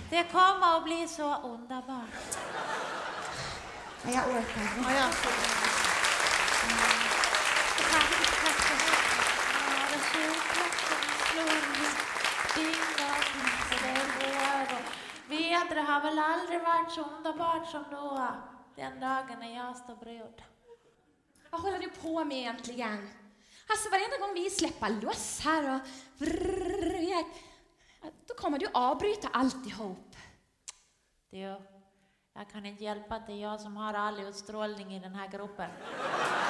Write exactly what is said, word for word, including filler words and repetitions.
Det kommer att bli så underbart. Ja, jag orkar. Ja, ja. Tack, tack så mycket. Ja, det kyrklacken slår ding och så det är vår. Vädret har väl aldrig varit så underbart som då. Den dagen när jag står brud. Vad håller du på med egentligen? Alltså varenda gång vi släpper loss här och vrrr, då kommer du avbryta alltihop. Du, jag kan inte hjälpa att det är jag som har all utstrålning i den här gruppen.